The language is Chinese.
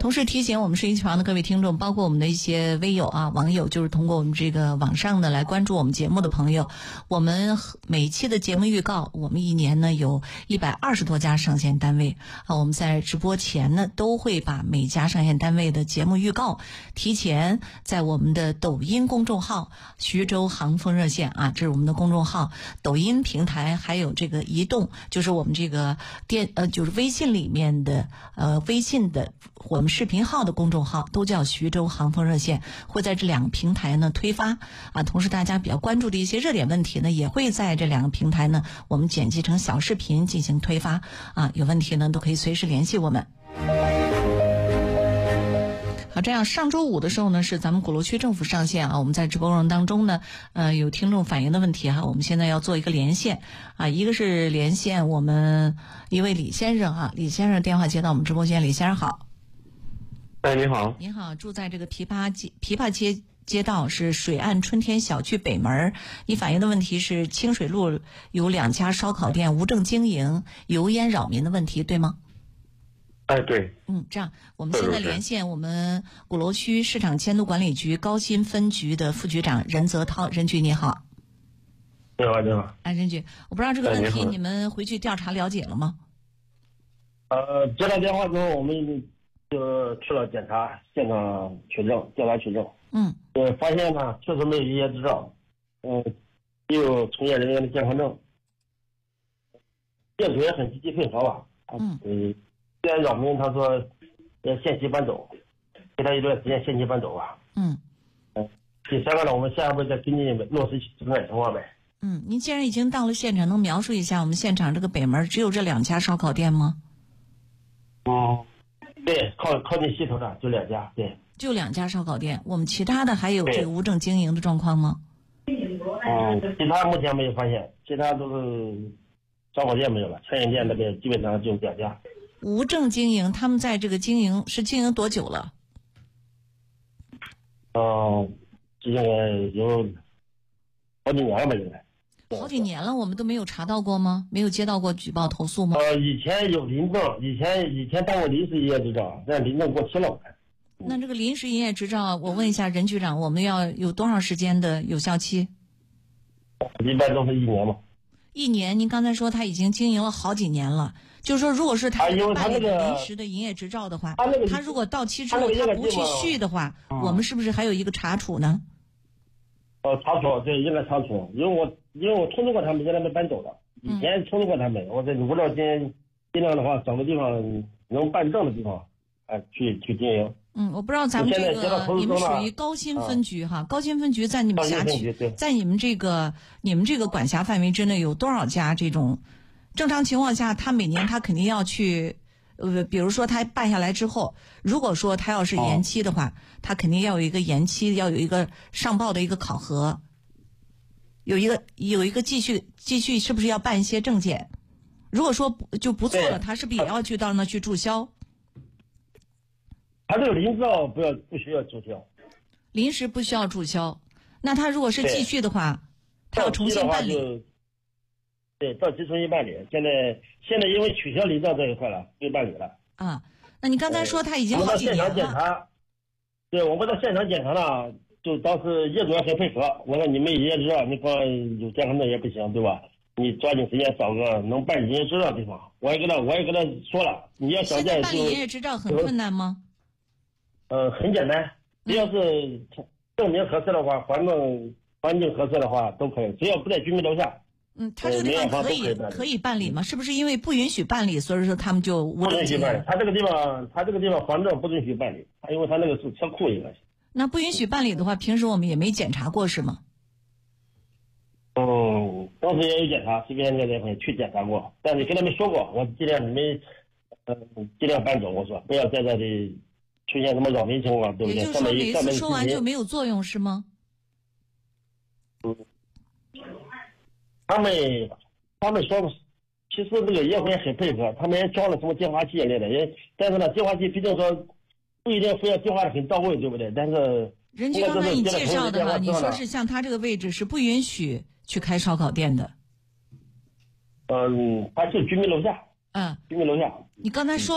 同时提醒我们收音机旁的各位听众，包括我们的一些微友啊、网友，就是通过我们这个网上的来关注我们节目的朋友，我们每一期的节目预告，我们一年呢有120多家上线单位啊，我们在直播前呢都会把每家上线单位的节目预告提前在我们的抖音公众号徐州航风热线啊，这是我们的公众号，抖音平台还有这个移动，就是我们这个就是微信里面的微信的我们视频号的公众号都叫徐州航风热线，会在这两个平台呢推发啊，同时大家比较关注的一些热点问题呢，也会在这两个平台呢我们剪辑成小视频进行推发啊，有问题呢都可以随时联系我们。好，这样上周五的时候呢是咱们鼓楼区政府上线啊，我们在直播过程当中呢有听众反映的问题哈，我们现在要做一个连线啊，一个是连线我们一位李先生啊，李先生电话接到我们直播间，李先生好。 哎，你好。 您好，住在这个琵琶街道是水岸春天小区北门，你反映的问题是清水路有2家烧烤店无证经营，油烟扰民的问题，对吗？ 哎，对。 这样我们现在连线我们鼓楼区市场监督管理局高新分局的副局长任泽涛，任局你好。 你好，你好。 任局，我不知道这个问题你们回去调查了解了吗？ 接到电话之后，我们就去了检查现场取证，调查取证。发现呢，确实没有营业执照，也有从业人员的健康证，业主也很积极配合吧。虽然扰民，他说要限期搬走，给他一段时间限期搬走吧。第三个呢，我们下一步再跟进落实整改情况呗。 您既然已经到了现场，能描述一下我们现场这个北门只有这2家烧烤店吗？ 对，靠近西头的就2家，对。 就2家烧烤店，我们其他的还有这个无证经营的状况吗？ 其他目前没有发现，其他都是烧烤店没有了，餐饮店那边基本上就2家。 无证经营，他们在这个经营多久了？ 应该有好几年了吧，应该。 好几年了，我们都没有查到过吗？没有接到过举报投诉吗？ 以前有临证，以前办过临时营业执照，但临证过期了。 那这个临时营业执照，我问一下任局长，我们要有多长时间的有效期？ 一般都是1年嘛。 1年，您刚才说他已经经营了好几年了，就是说，如果是他办理临时的营业执照的话，他如果到期之后他不去续的话，我们是不是还有一个查处呢？ 查处，对，应该查处，因为我通知过他们，让他们搬走了。以前通知过他们，我在无料尽量的话，找个地方能办证的地方，去经营。 我不知道咱们这个你们属于高新分局哈，高新分局在你们辖区，在你们这个管辖范围之内有多少家这种？正常情况下，他每年他肯定要去，比如说他办下来之后，如果说他要是延期的话，他肯定要有一个延期，要有一个上报的一个考核，有一个继续是不是要办一些证件？如果说就不做了，他是不是也要去到那去注销？ 他这个临时照不需要注销， 临时不需要注销。那他如果是继续的话，他要重新办理。 对，到期重新办理。现在因为取消临照这一块了，就办理了。 那你刚才说他已经好几年了。 我们到现场检查，对，我们到现场检查了，就当时业主也很配合。我说你们营业执照，你光有健康证也不行，对吧？你抓紧时间找个能办营业执照的地方。我也跟他说了，你要想现在办理营业执照很困难吗？ 很简单，只要是证明合适的话，环境合适的话都可以，只要不在居民楼下。 他这个地方可以办理吗？是不是因为不允许办理，所以说他们就无证经营？ 不允许办理。他这个地方环证不允许办理，因为他那个是车库应该是。 那不允许办理的话，平时我们也没检查过是吗？ 当时也有检查，这边去检查过，但是跟他们说过，我尽量你们尽量搬走，我说不要在这里出现什么扰民情况，对不对？ 也就是说，每一次说完就没有作用是吗？ 他们说，其实这个业主也很配合，他们也装了什么净化器一类的，但是呢，净化器毕竟说不一定非要净化的很到位，对不对？但是人家刚才你介绍的话，你说是像他这个位置是不允许去开烧烤店的。 他就居民楼下。 居民楼下。你刚才说